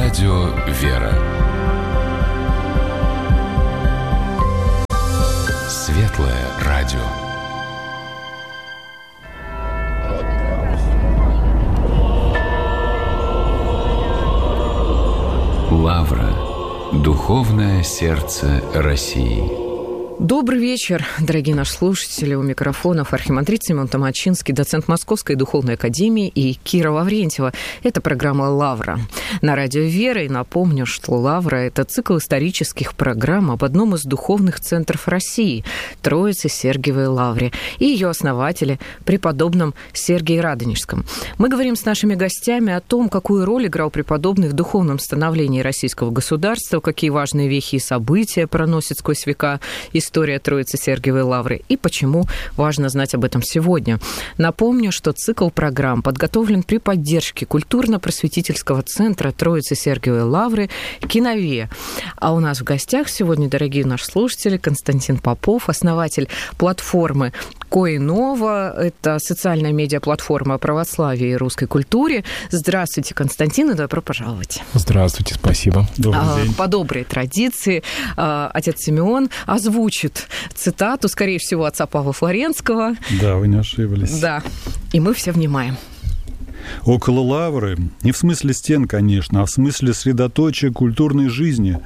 Радио «Вера». Светлое радио. Лавра. Духовное сердце России. Добрый вечер, дорогие наши слушатели. У микрофонов архимандрит Семен Томачинский, доцент Московской духовной академии, и Кира Лаврентьева. Это программа «Лавра» на радио «Вера». И напомню, что «Лавра» — это цикл исторических программ об одном из духовных центров России — Троице-Сергиевой Лавре, и ее основателе, преподобном Сергии Радонежском. Мы говорим с нашими гостями о том, какую роль играл преподобный в духовном становлении российского государства, какие важные вехи и события проносит сквозь века история Троице-Сергиевой Лавры и почему важно знать об этом сегодня. Напомню, что цикл программ подготовлен при поддержке культурно-просветительского центра Троице-Сергиевой Лавры «Киновия». А у нас в гостях сегодня, дорогие наши слушатели, Константин Попов, основатель платформы Коинова. Это социальная медиаплатформа о православии и русской культуре. Здравствуйте, Константин, и добро пожаловать. Здравствуйте, спасибо. Добрый день. По доброй традиции отец Симеон озвучит цитату, скорее всего, отца Павла Флоренского. Да, вы не ошиблись. Да, и мы все внимаем. Около Лавры, не в смысле стен, конечно, а в смысле средоточия культурной жизни,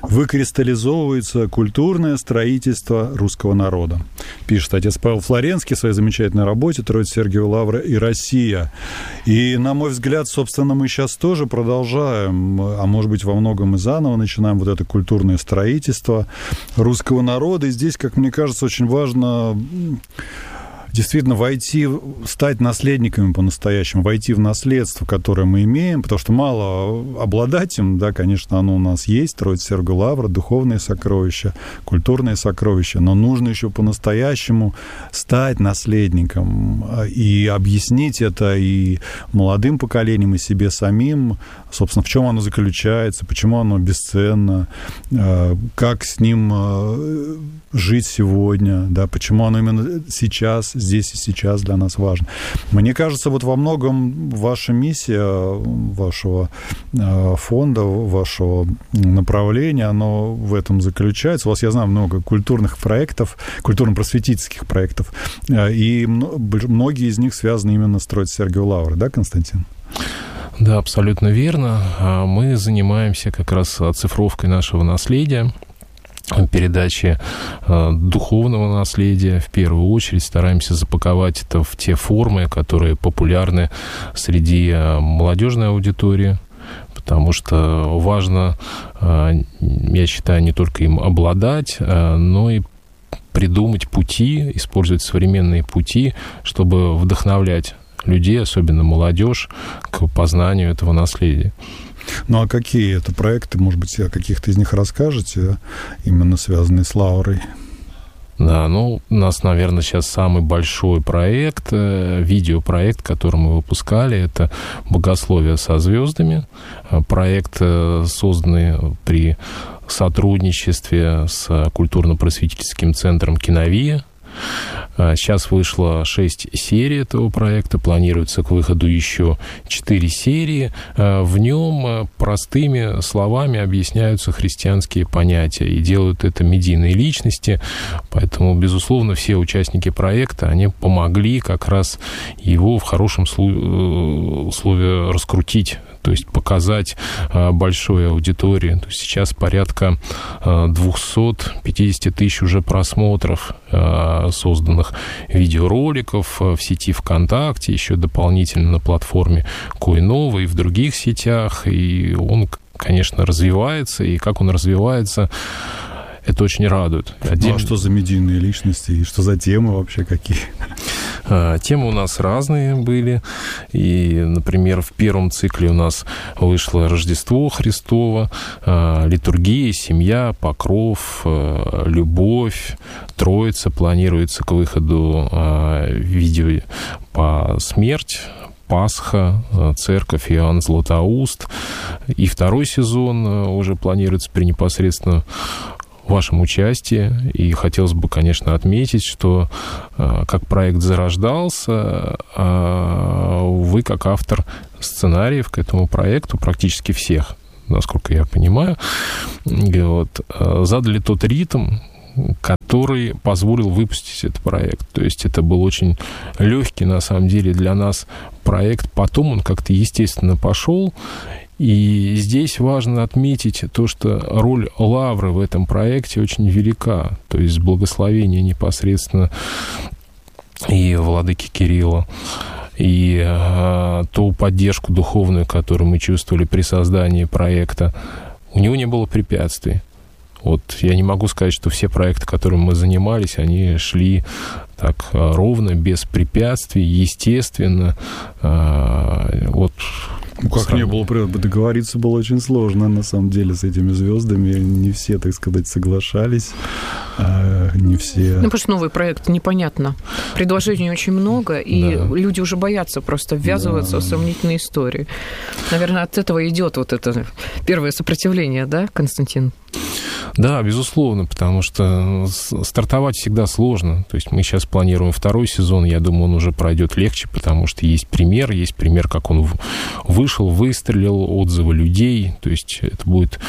выкристаллизовывается культурное строительство русского народа. Пишет отец Павел Флоренский в своей замечательной работе «Троице-Сергиевая Лавра и Россия». И, на мой взгляд, собственно, мы сейчас тоже продолжаем, а может быть, во многом и заново начинаем вот это культурное строительство русского народа. И здесь, как мне кажется, очень важно действительно войти, стать наследниками по-настоящему, войти в наследство, которое мы имеем, потому что мало обладать им, да, конечно, оно у нас есть, Троице-Сергиевая Лавра, духовные сокровища, культурные сокровища, но нужно еще по-настоящему стать наследником и объяснить это и молодым поколениям, и себе самим, собственно, в чем оно заключается, почему оно бесценно, как с ним жить сегодня, да, почему оно именно сейчас, здесь и сейчас для нас важно. Мне кажется, вот во многом ваша миссия, вашего фонда, вашего направления, оно в этом заключается. У вас, я знаю, много культурных проектов, культурно-просветительских проектов, и многие из них связаны именно с Троице-Сергиевой Лаврой, да, Константин? Да, абсолютно верно. Мы занимаемся как раз оцифровкой нашего наследия, передачи духовного наследия. В первую очередь стараемся запаковать это в те формы, которые популярны среди молодежной аудитории, потому что важно, я считаю, не только им обладать, но и придумать пути, использовать современные пути, чтобы вдохновлять людей, особенно молодежь, к познанию этого наследия. Ну, а какие это проекты? Может быть, о каких-то из них расскажете, именно связанные с Лаврой? Да, ну, у нас, наверное, сейчас самый большой проект, видеопроект, который мы выпускали, это «Богословие со звездами». Проект, созданный при сотрудничестве с культурно-просветительским центром «Киновия». Сейчас вышло 6 серий этого проекта, планируется к выходу еще 4 серии. В нем простыми словами объясняются христианские понятия, и делают это медийные личности, поэтому, безусловно, все участники проекта, они помогли как раз его в хорошем слове раскрутить, то есть показать большой аудитории. То есть сейчас порядка 250 тысяч уже просмотров созданных видеороликов в сети ВКонтакте, еще дополнительно на платформе Коинова и в других сетях. И он, конечно, развивается, и как он развивается, это очень радует. Ну, а что за медийные личности, и что за темы вообще какие? Темы у нас разные были. И, например, в первом цикле у нас вышло Рождество Христово, литургия, семья, покров, любовь, Троица. Планируется к выходу видео по смерть, Пасха, церковь, Иоанн Златоуст. И второй сезон уже планируется при непосредственно вашем участии. И хотелось бы, конечно, отметить, что как проект зарождался, вы, как автор сценариев к этому проекту, практически всех, насколько я понимаю, вот, задали тот ритм, который позволил выпустить этот проект. То есть это был очень легкий, на самом деле, для нас проект. Потом он как-то естественно пошел. И здесь важно отметить то, что роль Лавры в этом проекте очень велика. То есть благословение непосредственно и владыки Кирилла, и ту поддержку духовную, которую мы чувствовали при создании проекта. У него не было препятствий. Вот я не могу сказать, что все проекты, которыми мы занимались, они шли так ровно, без препятствий, естественно. Вот. Ну, как не было, договориться было очень сложно, на самом деле, с этими звездами. Не все, так сказать, соглашались, не все... Ну, потому что новый проект непонятно. Предложений очень много, и люди уже боятся просто ввязываться в сомнительные истории. Наверное, от этого идет вот это первое сопротивление, да, Константин? Да, безусловно, потому что стартовать всегда сложно. То есть мы сейчас планируем второй сезон, я думаю, он уже пройдет легче, потому что есть пример, как он вышел, выстрелил, отзывы людей. То есть это будет,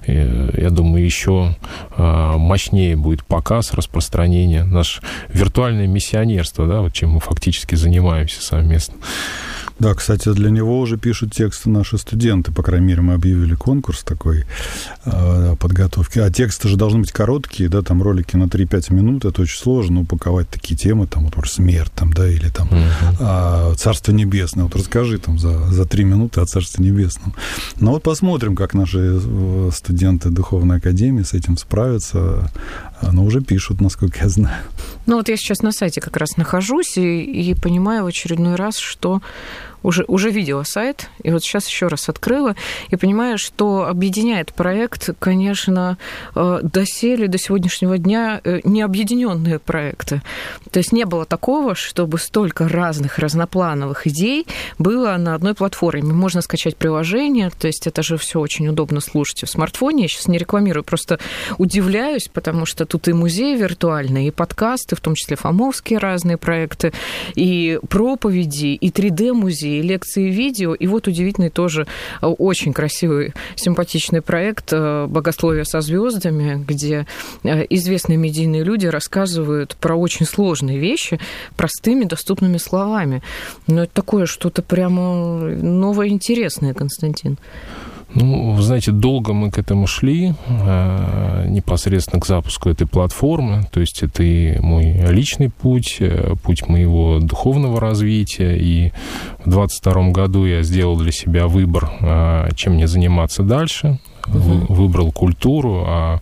я думаю, еще мощнее будет показ, распространение. Наше виртуальное миссионерство, да, вот чем мы фактически занимаемся совместно. Да, кстати, для него уже пишут тексты наши студенты. По крайней мере, мы объявили конкурс такой подготовки. А тексты же должны быть короткие, да, там ролики на 3-5 минут. Это очень сложно упаковать такие темы, там, вот, смерть, там, да, или там Царство Небесное. Вот расскажи там за 3 минуты о Царстве Небесном. Ну вот посмотрим, как наши студенты Духовной Академии с этим справятся. Но уже пишут, насколько я знаю. Ну вот я сейчас на сайте как раз нахожусь и понимаю в очередной раз, что уже видела сайт, и вот сейчас еще раз открыла, и понимаю, что объединяет проект, конечно, доселе, до сегодняшнего дня не объединенные проекты. То есть не было такого, чтобы столько разных разноплановых идей было на одной платформе. Можно скачать приложение, то есть это же все очень удобно слушать в смартфоне. Я сейчас не рекламирую, просто удивляюсь, потому что тут и музей виртуальный, и подкасты, в том числе фомовские разные проекты, и проповеди, и 3D-музей, и лекции видео. И вот удивительный тоже очень красивый, симпатичный проект «Богословие со звездами», где известные медийные люди рассказывают про очень сложные вещи простыми, доступными словами. Но это такое что-то прямо новое, интересное, Константин. Ну, вы знаете, долго мы к этому шли, непосредственно к запуску этой платформы. То есть это и мой личный путь, путь моего духовного развития. И в 2022 году я сделал для себя выбор, чем мне заниматься дальше. Выбрал культуру,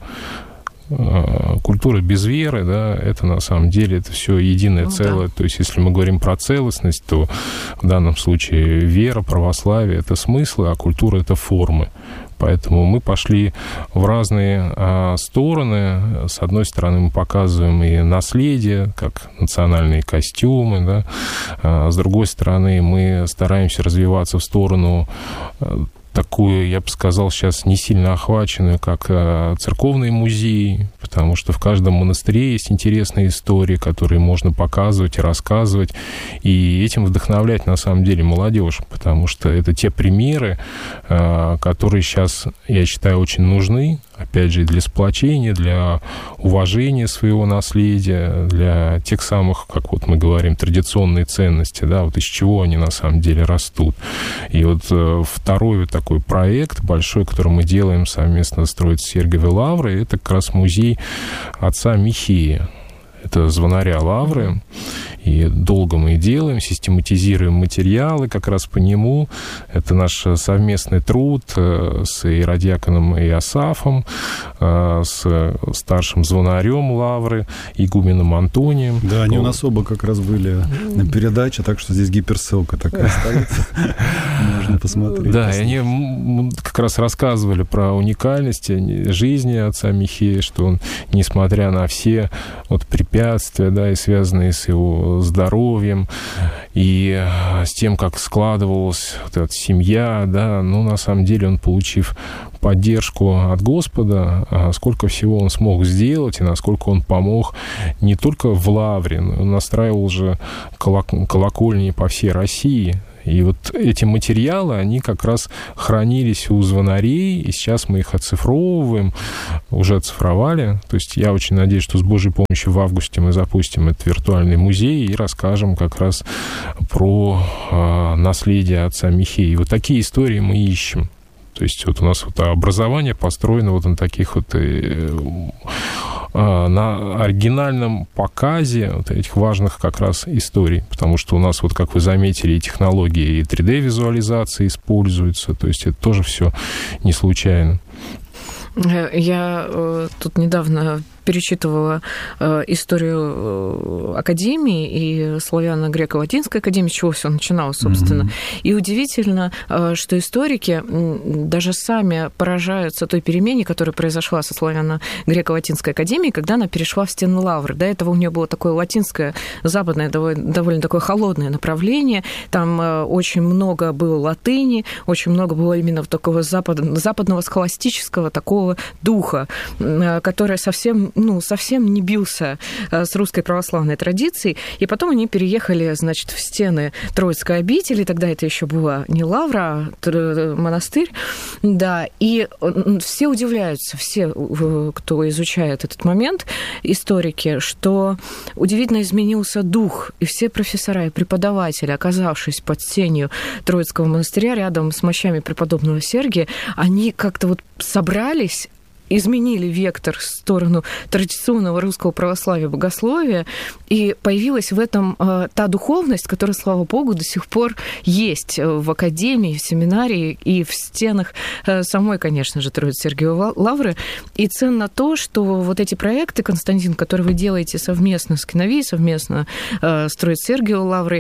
культура без веры, да, это на самом деле это все единое целое. Да. То есть, если мы говорим про целостность, то в данном случае вера, православие — это смыслы, а культура — это формы. Поэтому мы пошли в разные стороны. С одной стороны, мы показываем и наследие, как национальные костюмы, да. С другой стороны, мы стараемся развиваться в сторону такую, я бы сказал, сейчас не сильно охваченную, как церковные музеи, потому что в каждом монастыре есть интересные истории, которые можно показывать и рассказывать, и этим вдохновлять, на самом деле, молодежь, потому что это те примеры, которые сейчас, я считаю, очень нужны, опять же, для сплочения, для уважения своего наследия, для тех самых, как вот мы говорим, традиционные ценности, да, вот из чего они на самом деле растут. И вот второй вот такой проект большой, который мы делаем совместно с Троицей Сергиевой Лаврой, это как раз музей отца Михея. Это звонаря Лавры. И долго мы делаем, систематизируем материалы как раз по нему. Это наш совместный труд с иеродиаконом Иосафом, с старшим звонарем Лавры, игуменом Антонием. Да, они у нас оба как раз были на передаче, так что здесь гиперссылка такая стоит. Можно посмотреть. Да, и они как раз рассказывали про уникальность жизни отца Михея, что он, несмотря на все вот препятствия, да, и связанные с его здоровьем, и с тем, как складывалась вот эта семья, да, ну, на самом деле он, получив поддержку от Господа, сколько всего он смог сделать, и насколько он помог не только в Лавре, но он настраивал уже колокольни по всей России. И вот эти материалы, они как раз хранились у звонарей, и сейчас мы их оцифровываем, уже оцифровали. То есть я очень надеюсь, что с Божьей помощью в августе мы запустим этот виртуальный музей и расскажем как раз про наследие отца Михея. И вот такие истории мы ищем. То есть вот у нас вот образование построено вот на таких вот на оригинальном показе вот этих важных как раз историй, потому что у нас, вот как вы заметили, и технологии и 3D-визуализации используются, то есть это тоже все не случайно. Я тут недавно перечитывала историю Академии и славяно-греко-латинской Академии, с чего все начиналось, собственно. Mm-hmm. И удивительно, что историки даже сами поражаются той перемене, которая произошла со славяно-греко-латинской Академией, когда она перешла в стены Лавры. До этого у нее было такое латинское, западное, довольно такое холодное направление. Там очень много было латыни, очень много было именно такого западного схоластического такого духа, который совсем не бился с русской православной традицией. И потом они переехали, значит, в стены Троицкой обители. Тогда это еще была не лавра, а монастырь. Да, и все удивляются, все, кто изучает этот момент, историки, что удивительно изменился дух. И все профессора и преподаватели, оказавшись под сенью Троицкого монастыря, рядом с мощами преподобного Сергия, они как-то вот собрались, изменили вектор в сторону традиционного русского православия, богословия, и появилась в этом та духовность, которая, слава богу, до сих пор есть в академии, в семинарии и в стенах самой, конечно же, Троице-Сергиевой лавры. И ценно то, что вот эти проекты, Константин, которые вы делаете совместно с Кинови, совместно с Троице-Сергиевой лаврой,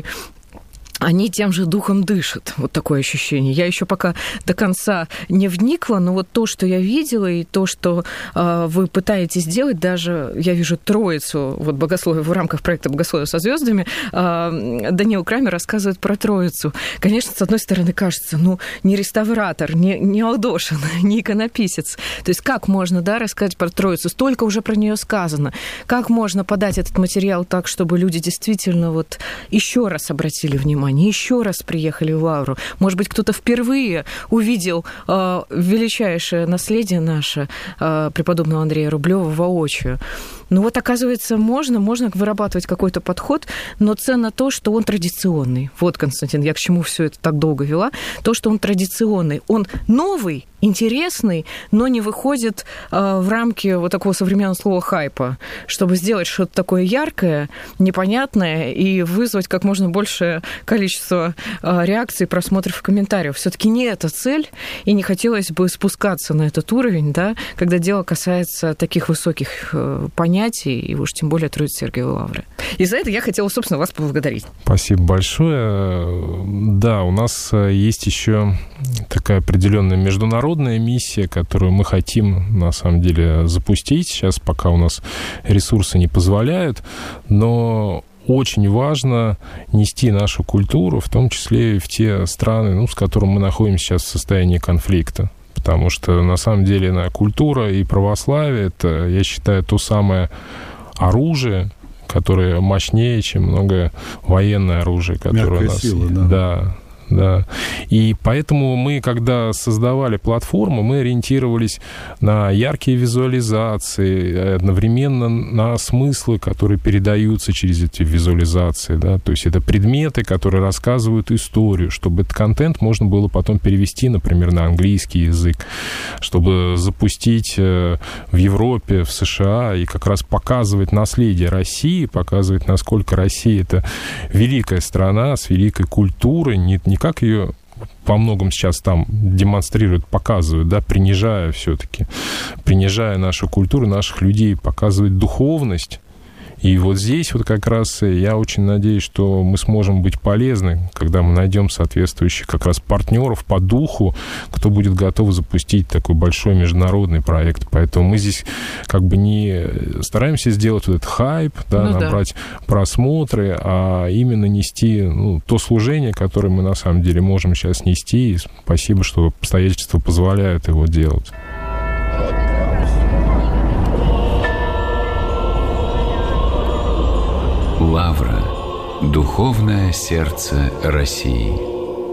они тем же духом дышат. Вот такое ощущение. Я еще пока до конца не вникла, но вот то, что я видела, и то, что вы пытаетесь сделать, даже я вижу Троицу, вот богословие в рамках проекта «Богословие со звездами», Даниил Крамер рассказывает про Троицу. Конечно, с одной стороны, кажется, не реставратор, не Алдошин, не иконописец. То есть как можно, рассказать про Троицу? Столько уже про нее сказано. Как можно подать этот материал так, чтобы люди действительно вот еще раз обратили внимание, еще раз приехали в Лавру. Может быть, кто-то впервые увидел величайшее наследие наше преподобного Андрея Рублева воочию. Вот, оказывается, можно вырабатывать какой-то подход, но ценно то, что он традиционный. Вот, Константин, я к чему все это так долго вела. То, что он традиционный. Он новый, интересный, но не выходит в рамки вот такого современного слова хайпа, чтобы сделать что-то такое яркое, непонятное и вызвать как можно большее количество реакций, просмотров и комментариев. Все-таки не эта цель, и не хотелось бы спускаться на этот уровень, когда дело касается таких высоких понятий, и уж тем более Троице-Сергиевой лавры. И за это я хотела, собственно, вас поблагодарить. Спасибо большое. Да, у нас есть еще такая определенная международная миссия, которую мы хотим, на самом деле, запустить. Сейчас пока у нас ресурсы не позволяют, но очень важно нести нашу культуру, в том числе и в те страны, с которыми мы находимся сейчас в состоянии конфликта. Потому что, на самом деле, культура и православие – это, я считаю, то самое оружие, которое мощнее, чем многое военное оружие, которое у нас сила, да. Да. И поэтому мы, когда создавали платформу, мы ориентировались на яркие визуализации, одновременно на смыслы, которые передаются через эти визуализации. Да? То есть это предметы, которые рассказывают историю, чтобы этот контент можно было потом перевести, например, на английский язык, чтобы запустить в Европе, в США и как раз показывать наследие России, показывать, насколько Россия — это великая страна с великой культурой, не как ее во многом сейчас там демонстрируют, показывают, принижая все-таки, принижая нашу культуру, наших людей, показывать духовность. И вот здесь вот как раз я очень надеюсь, что мы сможем быть полезны, когда мы найдем соответствующих как раз партнеров по духу, кто будет готов запустить такой большой международный проект. Поэтому мы здесь как бы не стараемся сделать вот этот хайп, набрать просмотры, а именно нести то служение, которое мы на самом деле можем сейчас нести. И спасибо, что обстоятельства позволяют его делать. Лавра. Духовное сердце России.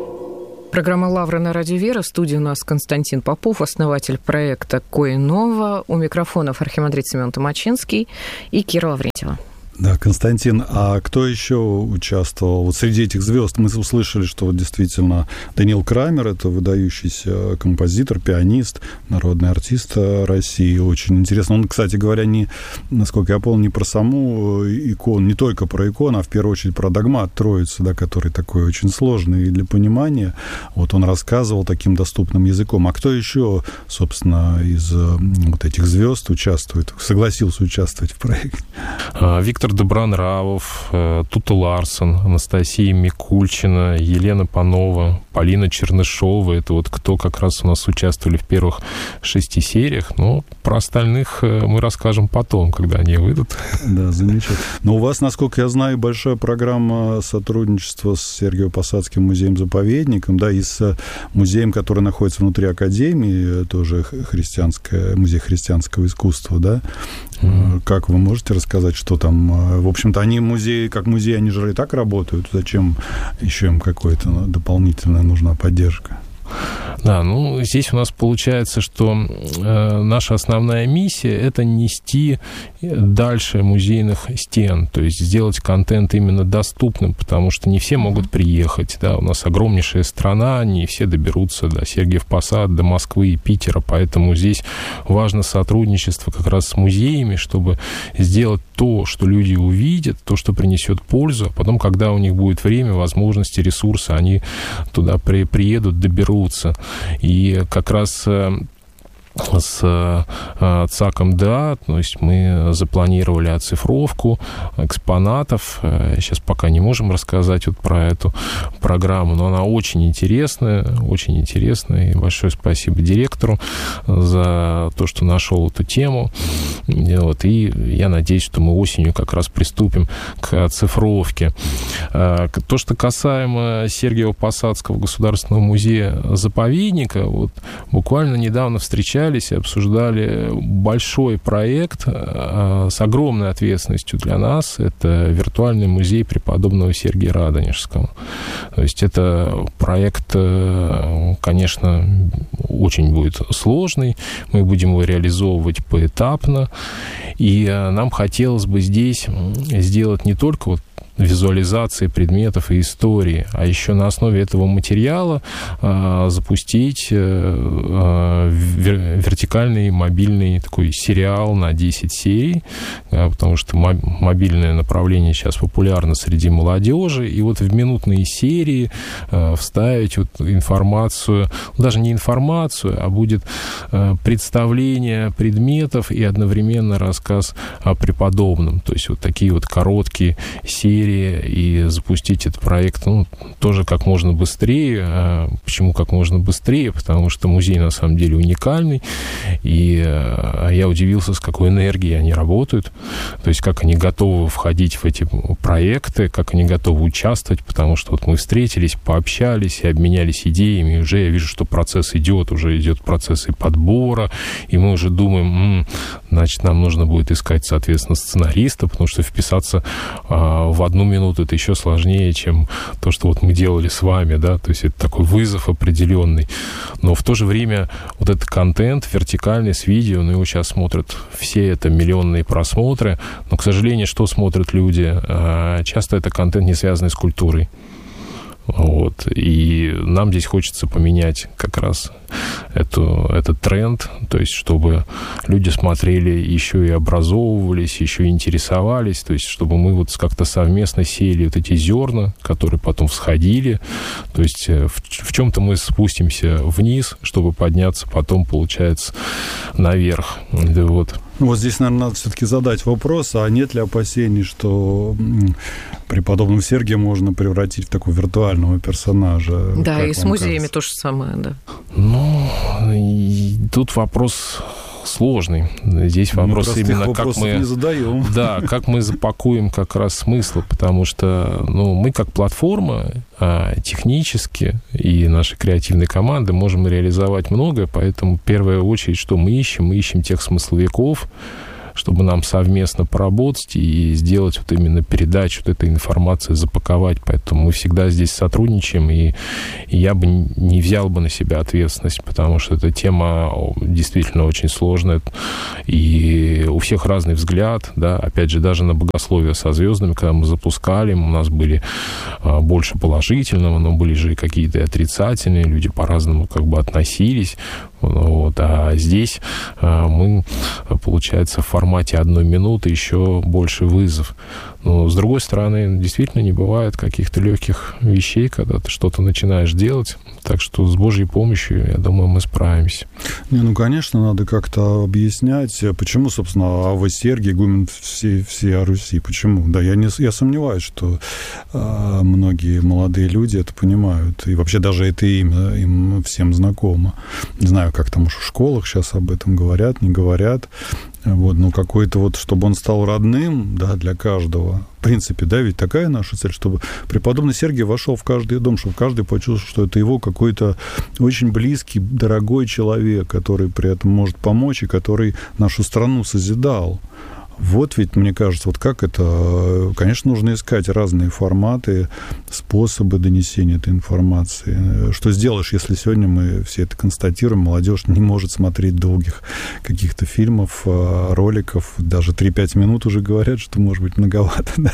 Программа «Лавра» на радио «Вера». В студии у нас Константин Попов, основатель проекта «Коинова». У микрофонов архимандрит Семен Томачинский и Кира Лаврентьева. Да, Константин, а кто еще участвовал? Вот среди этих звезд мы услышали, что вот действительно Даниил Крамер, это выдающийся композитор, пианист, народный артист России. Очень интересно. Он, кстати говоря, насколько я помню, не про саму икону, не только про икону, а в первую очередь про догмат Троицы, да, который такой очень сложный для понимания. Вот он рассказывал таким доступным языком. А кто еще, собственно, из вот этих звезд согласился участвовать в проекте? Виктор Добронравов, Тута Ларсон, Анастасия Микульчина, Елена Панова, Полина Чернышова. Это вот кто как раз у нас участвовали в первых 6 сериях. Но про остальных мы расскажем потом, когда они выйдут. Да, замечательно. Но у вас, насколько я знаю, большая программа сотрудничества с Сергиево-Посадским музеем-заповедником, да, и с музеем, который находится внутри Академии, тоже музей христианского искусства, да. Как вы можете рассказать, что там? В общем-то, они как музей, они же и так работают. Зачем еще им какая-то дополнительная нужна поддержка? Да, здесь у нас получается, что наша основная миссия – это нести дальше музейных стен, то есть сделать контент именно доступным, потому что не все могут приехать, да, у нас огромнейшая страна, не все доберутся до Сергиев-Посад, до Москвы и Питера, поэтому здесь важно сотрудничество как раз с музеями, чтобы сделать то, что люди увидят, то, что принесет пользу, а потом, когда у них будет время, возможности, ресурсы, они туда приедут, доберутся. И как раз с ЦАКом ДА, то есть мы запланировали оцифровку экспонатов. Сейчас пока не можем рассказать вот про эту программу, но она очень интересная, и большое спасибо директору за то, что нашел эту тему. Вот, и я надеюсь, что мы осенью как раз приступим к оцифровке. То, что касаемо Сергиево-Посадского государственного музея-заповедника, вот буквально недавно встречались и обсуждали большой проект с огромной ответственностью для нас. Это виртуальный музей преподобного Сергия Радонежского. То есть это проект, конечно, очень будет сложный. Мы будем его реализовывать поэтапно. И нам хотелось бы здесь сделать не только вот визуализации предметов и истории, а еще на основе этого материала запустить вертикальный мобильный такой сериал на 10 серий, потому что мобильное направление сейчас популярно среди молодежи, и вот в минутные серии вставить вот информацию, даже не информацию, а будет представление предметов и одновременно рассказ о преподобном, то есть вот такие вот короткие серии, и запустить этот проект, тоже как можно быстрее. Почему как можно быстрее? Потому что музей на самом деле уникальный, и я удивился, с какой энергией они работают, то есть как они готовы входить в эти проекты, как они готовы участвовать, потому что вот мы встретились, пообщались и обменялись идеями, и уже я вижу, что процесс уже идет процесс и подбора, и мы уже думаем, значит, нам нужно будет искать, соответственно, сценариста, потому что вписаться в одну минуту это еще сложнее, чем то, что вот мы делали с вами, да, то есть это такой вызов определенный. Но в то же время вот этот контент вертикальный с видео, его сейчас смотрят все, это миллионные просмотры, но, к сожалению, что смотрят люди? Часто это контент, не связанный с культурой. Вот. И нам здесь хочется поменять как раз этот тренд, то есть чтобы люди смотрели, еще и образовывались, еще и интересовались, то есть чтобы мы вот как-то совместно сеяли вот эти зерна, которые потом всходили, то есть в чем-то мы спустимся вниз, чтобы подняться потом, получается, наверх. Вот. Вот здесь, наверное, надо все-таки задать вопрос, а нет ли опасений, что преподобного Сергия можно превратить в такого виртуального персонажа? Да, и с музеями то же самое, да. Тут вопрос сложный. Здесь вопрос именно, как мы... не задаем. Да, как мы запакуем как раз смысл, потому что мы как платформа технически и наши креативные команды можем реализовать многое, поэтому в первую очередь, что мы ищем тех смысловиков, чтобы нам совместно поработать и сделать вот именно передачу вот этой информации, запаковать. Поэтому мы всегда здесь сотрудничаем, и я бы не взял бы на себя ответственность, потому что эта тема действительно очень сложная, и у всех разный взгляд, да, опять же, даже на богословие со звездами, когда мы запускали, у нас были больше положительного, но были же и какие-то отрицательные, люди по-разному как бы относились, вот, а здесь мы, получается, в формате 1 минуты еще больше вызов. Но, с другой стороны, действительно не бывает каких-то легких вещей, когда ты что-то начинаешь делать. Так что с Божьей помощью, я думаю, мы справимся. Ну, конечно, надо как-то объяснять, почему, собственно, Авва Сергий, игумен всей Руси. Почему? Да, я сомневаюсь, что многие молодые люди это понимают. И вообще даже это имя им всем знакомо. Не знаю, как там уж в школах сейчас об этом говорят, не говорят. Вот, ну, какой-то вот, чтобы он стал родным, да, для каждого. В принципе, да, ведь такая наша цель, чтобы преподобный Сергий вошел в каждый дом, чтобы каждый почувствовал, что это его какой-то очень близкий, дорогой человек, который при этом может помочь и который нашу страну созидал. Вот ведь, мне кажется, вот как это... Конечно, нужно искать разные форматы, способы донесения этой информации. Что сделаешь, если сегодня мы все это констатируем, молодежь не может смотреть долгих каких-то фильмов, роликов, даже 3-5 минут уже говорят, что, может быть, многовато, да?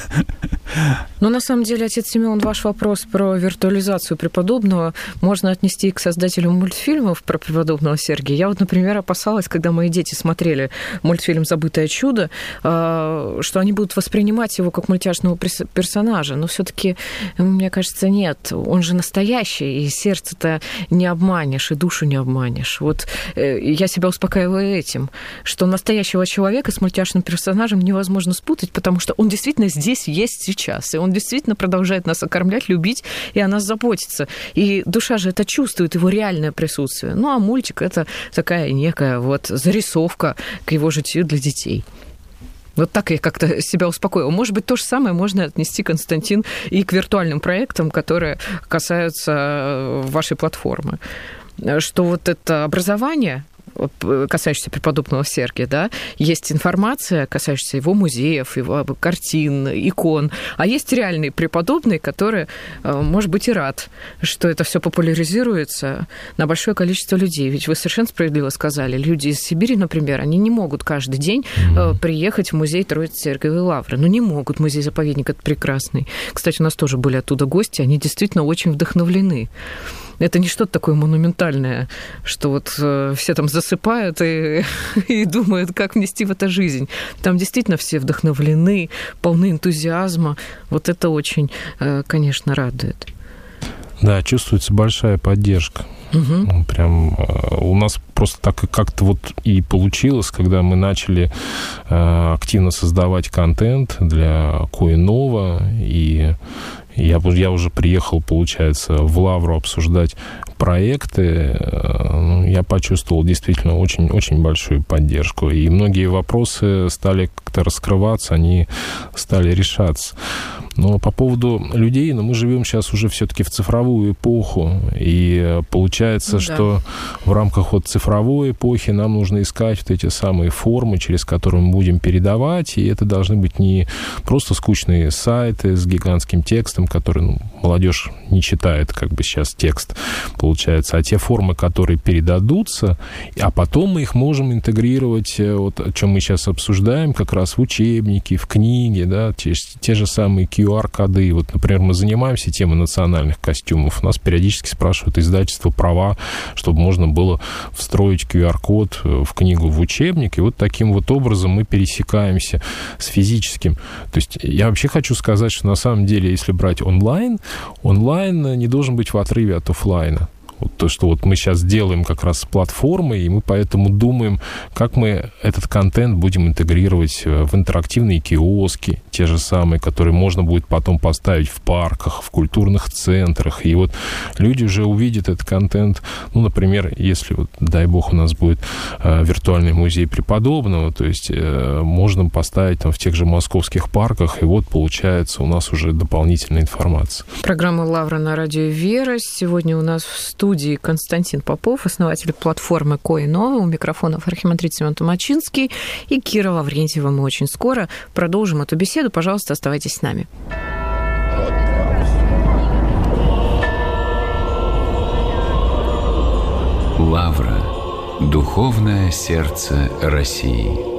Но на самом деле, отец Симеон, ваш вопрос про виртуализацию преподобного можно отнести к создателю мультфильмов про преподобного Сергия. Я вот, например, опасалась, когда мои дети смотрели мультфильм «Забытое чудо», что они будут воспринимать его как мультяшного персонажа. Но все-таки, мне кажется, нет. Он же настоящий, и сердце-то не обманешь, и душу не обманешь. Вот я себя успокаиваю этим, что настоящего человека с мультяшным персонажем невозможно спутать, потому что он действительно здесь есть сейчас, и он действительно продолжает нас окормлять, любить и о нас заботиться. И душа же это чувствует, его реальное присутствие. Ну, а мультик – это такая некая вот зарисовка к его житию для детей. Вот так я как-то себя успокоила. Может быть, то же самое можно отнести, Константин, и к виртуальным проектам, которые касаются вашей платформы. Что вот это образование, касающаяся преподобного Сергия, да, есть информация, касающаяся его музеев, его картин, икон, а есть реальный преподобный, который, может быть, и рад, что это все популяризируется на большое количество людей. Ведь вы совершенно справедливо сказали, люди из Сибири, например, они не могут каждый день приехать в музей Троицы-Сергиевой Лавры. Ну, не могут, музей-заповедник это прекрасный. Кстати, у нас тоже были оттуда гости, они действительно очень вдохновлены. Это не что-то такое монументальное, что вот все там засыпают и думают, как внести в это жизнь. Там действительно все вдохновлены, полны энтузиазма. Вот это очень, конечно, радует. Да, чувствуется большая поддержка. Угу. Прям у нас просто так и как-то вот и получилось, когда мы начали активно создавать контент для Коинова, и я уже приехал, получается, в Лавру обсуждать проекты, я почувствовал действительно очень-очень большую поддержку. И многие вопросы стали как-то раскрываться, они стали решаться. Но по поводу людей, мы живем сейчас уже все-таки в цифровую эпоху, и получается, что в рамках вот цифровой эпохи нам нужно искать вот эти самые формы, через которые мы будем передавать, и это должны быть не просто скучные сайты с гигантским текстом, который молодежь не читает, как бы сейчас текст получается, а те формы, которые передадутся, а потом мы их можем интегрировать, вот о чем мы сейчас обсуждаем, как раз в учебники, в книги, да, те же самые QR-коды. Вот, например, мы занимаемся темой национальных костюмов. У нас периодически спрашивают издательство права, чтобы можно было встроить QR-код в книгу, в учебник. И вот таким вот образом мы пересекаемся с физическим. То есть я вообще хочу сказать, что на самом деле, если брать онлайн не должен быть в отрыве от офлайна. Вот то, что вот мы сейчас делаем как раз с платформой, и мы поэтому думаем, как мы этот контент будем интегрировать в интерактивные киоски, те же самые, которые можно будет потом поставить в парках, в культурных центрах. И вот люди уже увидят этот контент. Например, если, вот, дай бог, у нас будет виртуальный музей преподобного, то есть можно поставить там в тех же московских парках, и вот получается у нас уже дополнительная информация. Программа «Лавра» на радио «Вера». Сегодня у нас в студии студии Константин Попов, основатель платформы Коино. У микрофонов архимандрит Семен Томачинский и Кира Лаврентьева. Мы очень скоро продолжим эту беседу. Пожалуйста, оставайтесь с нами. Лавра. Духовное сердце России.